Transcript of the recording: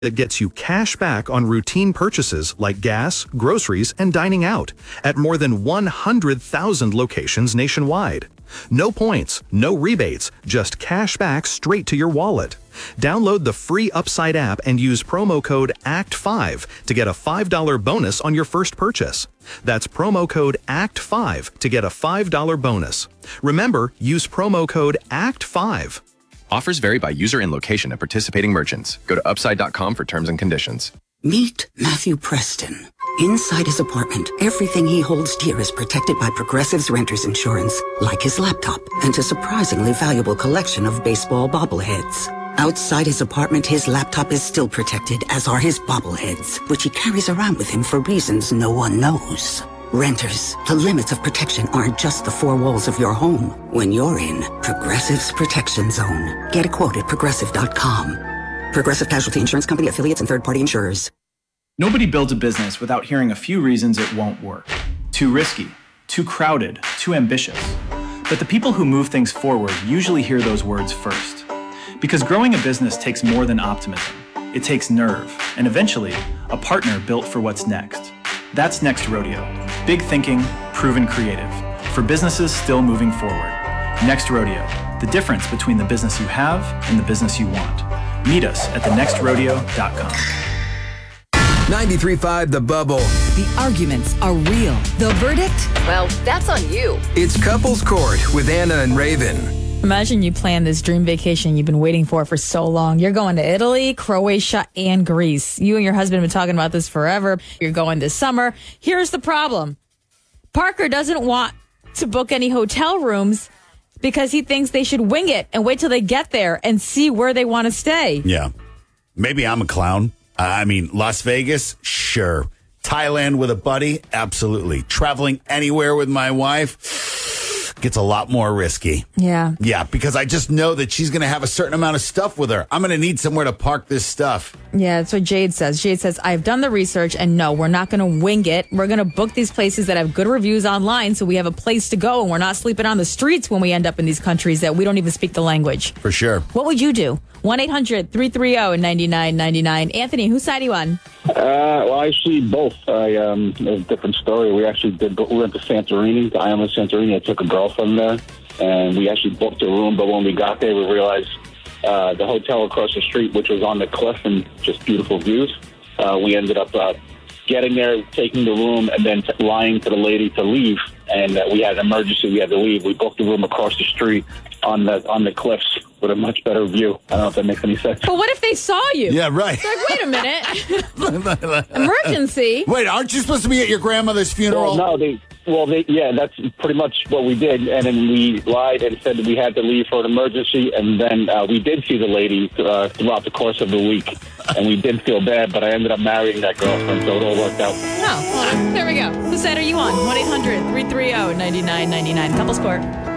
that gets you cash back on routine purchases like gas, groceries, and dining out at more than 100,000 locations nationwide. No points, no rebates, just cash back straight to your wallet. Download the free Upside app and use promo code ACT5 to get a $5 bonus on your first purchase. That's promo code ACT5 to get a $5 bonus. Remember, use promo code ACT5. Offers vary by user and location at participating merchants. Go to upside.com for terms and conditions. Meet Matthew Preston. Inside his apartment, everything he holds dear is protected by Progressive's Renter's Insurance, like his laptop and a surprisingly valuable collection of baseball bobbleheads. Outside his apartment, his laptop is still protected, as are his bobbleheads, which he carries around with him for reasons no one knows. Renters, the limits of protection aren't just the four walls of your home. When you're in Progressive's Protection Zone, get a quote at Progressive.com. Progressive Casualty Insurance Company, affiliates, and third-party insurers. Nobody builds a business without hearing a few reasons it won't work. Too risky, too crowded, too ambitious. But the people who move things forward usually hear those words first. Because growing a business takes more than optimism. It takes nerve, and eventually, a partner built for what's next. That's Next Rodeo. Big thinking, proven creative. For businesses still moving forward. Next Rodeo. The difference between the business you have and the business you want. Meet us at thenextrodeo.com. 93.5 The Bubble. The arguments are real. The verdict? Well, that's on you. It's Couples Court with Anna and Raven. Imagine you plan this dream vacation you've been waiting for so long. You're going to Italy, Croatia, and Greece. You and your husband have been talking about this forever. You're going this summer. Here's the problem. Parker doesn't want to book any hotel rooms because he thinks they should wing it and wait till they get there and see where they want to stay. Yeah. Maybe I'm a clown. I mean, Las Vegas, sure. Thailand with a buddy, absolutely. Traveling anywhere with my wife gets a lot more risky. Yeah. Yeah, because I just know that she's going to have a certain amount of stuff with her. I'm going to need somewhere to park this stuff. Yeah, that's what Jade says. Jade says, I've done the research, and no, we're not going to wing it. We're going to book these places that have good reviews online so we have a place to go, and we're not sleeping on the streets when we end up in these countries that we don't even speak the language. For sure. What would you do? 1-800-330-9999. Anthony, whose side are you on? Well, actually, both. It was a different story. We actually we went to Santorini, to Island Santorini. I took a girlfriend there, and we actually booked a room. But when we got there, we realized the hotel across the street, which was on the cliff and just beautiful views, we ended up getting there, taking the room, and then lying to the lady to leave. And we had an emergency. We had to leave. We booked a room across the street on the cliffs with a much better view. I don't know if that makes any sense. But what if they saw you? Yeah, right. Like, wait a minute. Emergency. Wait, aren't you supposed to be at your grandmother's funeral? Well, no, yeah, that's pretty much what we did. And then we lied and said that we had to leave for an emergency. And then we did see the lady throughout the course of the week. And we did feel bad, but I ended up marrying that girlfriend, so it all worked out. No, hold on. There we go. Whose side are you on? 1-800-330-9999. Couples Court.